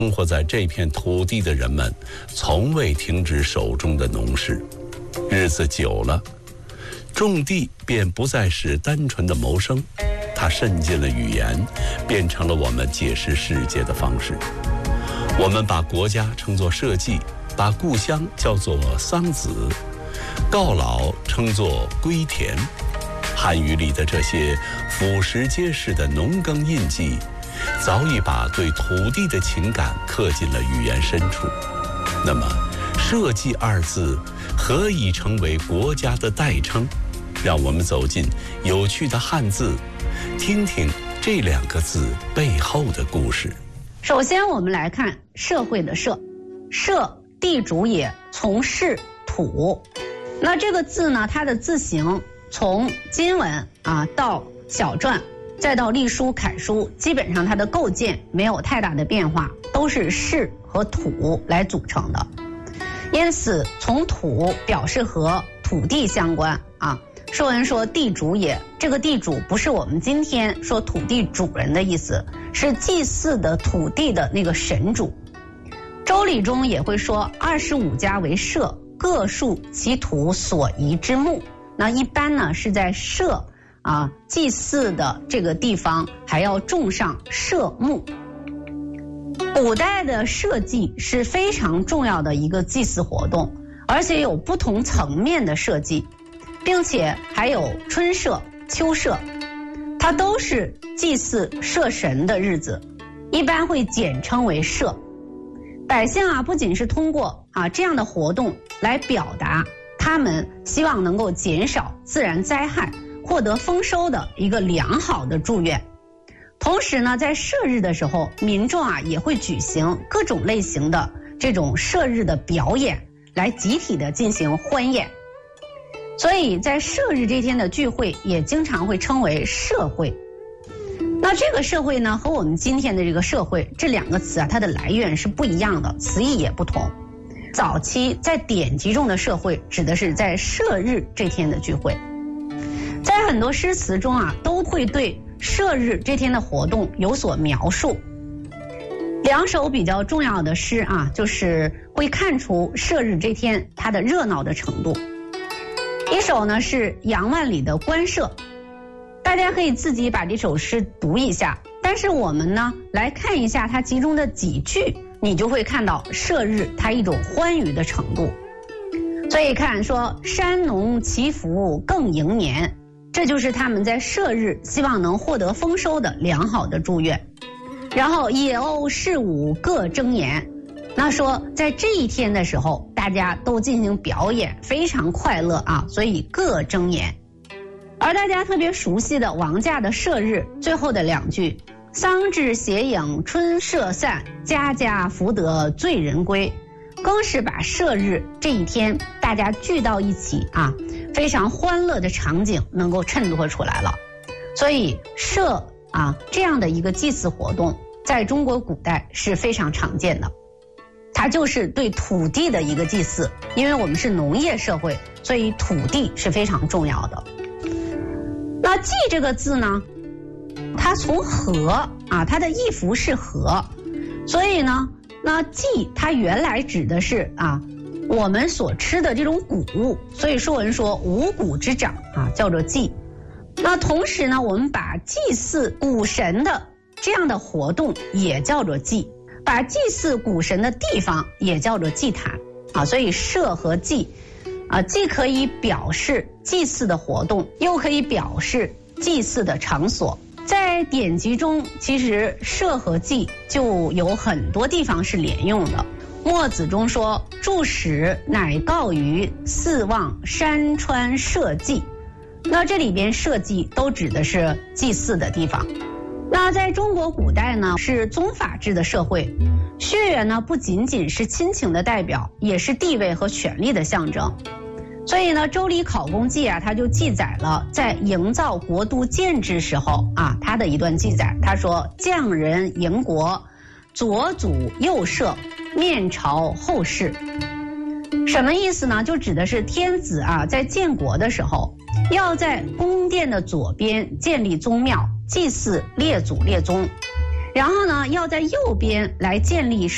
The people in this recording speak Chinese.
生活在这片土地的人们从未停止手中的农事，日子久了，种地便不再是单纯的谋生，它渗进了语言，变成了我们解释世界的方式。我们把国家称作社稷，把故乡叫做桑梓，告老称作归田。汉语里的这些俯拾皆是的农耕印记，早已把对土地的情感刻进了语言深处。那么社稷二字何以成为国家的代称？让我们走进有趣的汉字，听听这两个字背后的故事。 首先我们来看社会的社，社地主也，从事土。那这个字呢，它的字形从金文到小篆再到隶书楷书，基本上它的构建没有太大的变化，都是士和土来组成的。因此从土表示和土地相关啊。说文说地主也，这个地主不是我们今天说土地主人的意思，是祭祀的土地的那个神主。周礼中也会说25家为社，各树其土所宜之木。那一般呢是在社祭祀的这个地方还要种上社木。古代的社稷是非常重要的一个祭祀活动，而且有不同层面的社稷，并且还有春社、秋社，它都是祭祀社神的日子，一般会简称为社。百姓不仅是通过这样的活动来表达他们希望能够减少自然灾害，获得丰收的一个良好的祝愿。同时呢，在社日的时候，民众也会举行各种类型的这种社日的表演，来集体的进行欢宴。所以在社日这天的聚会也经常会称为社会。那这个社会呢，和我们今天的这个社会这两个词它的来源是不一样的，词义也不同。早期在典籍中的社会指的是在社日这天的聚会，在很多诗词中都会对社日这天的活动有所描述。两首比较重要的诗就是会看出社日这天它的热闹的程度。一首呢是杨万里的《官社》，大家可以自己把这首诗读一下，但是我们呢来看一下它其中的几句，你就会看到社日它一种欢愉的程度。所以看说山农祈福更迎年，这就是他们在社日希望能获得丰收的良好的祝愿。然后野鸥士舞各争妍，那说在这一天的时候大家都进行表演，非常快乐所以各争妍。而大家特别熟悉的王驾的社日最后的两句，桑至斜影春社散，家家福得醉人归，更是把社日这一天大家聚到一起非常欢乐的场景能够衬托出来了。所以社这样的一个祭祀活动在中国古代是非常常见的，它就是对土地的一个祭祀。因为我们是农业社会，所以土地是非常重要的。那稷这个字呢，它从禾它的义符是禾，所以呢那稷它原来指的是我们所吃的这种谷物，所以说文说五谷之长叫做稷。那同时呢，我们把祭祀谷神的这样的活动也叫做稷，把祭祀谷神的地方也叫做祭坛所以社和稷既可以表示祭祀的活动，又可以表示祭祀的场所。在典籍中，其实社和稷就有很多地方是连用的。墨子中说注史乃告于四望山川社稷，那这里边社稷都指的是祭祀的地方。那在中国古代呢，是宗法制的社会，血缘呢不仅仅是亲情的代表，也是地位和权力的象征。所以呢，《周礼考工记》它就记载了在营造国都建制时候它的一段记载。他说匠人营国，左祖右社，面朝后室。什么意思呢？就指的是天子在建国的时候，要在宫殿的左边建立宗庙，祭祀列祖列宗，然后呢要在右边来建立